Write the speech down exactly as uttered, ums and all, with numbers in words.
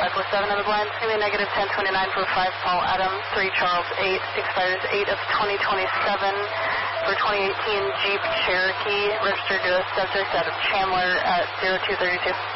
five four seven on the blind. Screaming negative ten twenty-nine for five Paul Adam, three Charles eight, expires eight of twenty twenty-seven for twenty eighteen Jeep Cherokee, registered to a subject out of Chandler at zero two thirty-two.